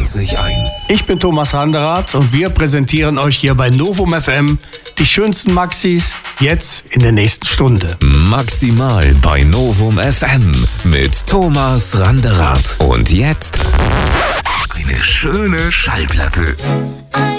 94.1. Ich bin Thomas Randerath und wir präsentieren euch hier bei Novum FM die schönsten Maxis jetzt in der nächsten Stunde. Maximal bei Novum FM mit Thomas Randerath. Und jetzt eine schöne Schallplatte.